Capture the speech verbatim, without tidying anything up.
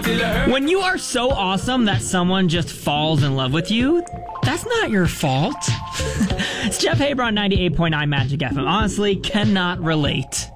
When you are so awesome that someone just falls in love with you, that's not your fault. It's Jeff Haber on ninety-eight point nine Magic F M. Honestly, cannot relate.